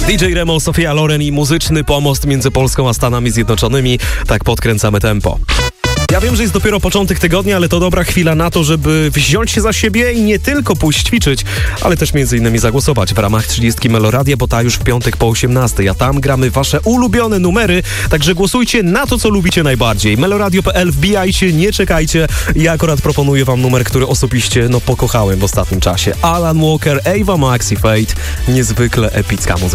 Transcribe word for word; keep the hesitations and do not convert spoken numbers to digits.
D J Remo, Sofia Loren i muzyczny pomost między Polską a Stanami Zjednoczonymi. Tak podkręcamy tempo. Ja wiem, że jest dopiero początek tygodnia, ale to dobra chwila na to, żeby wziąć się za siebie i nie tylko pójść ćwiczyć, ale też między innymi zagłosować w ramach trzydziestki Meloradia, bo ta już w piątek po osiemnastej, a tam gramy wasze ulubione numery, także głosujcie na to, co lubicie najbardziej. meloradio kropka p l, wbijajcie, nie czekajcie. Ja akurat proponuję wam numer, który osobiście, no, pokochałem w ostatnim czasie. Alan Walker, Ava Max i Fate. Niezwykle epicka muzyka.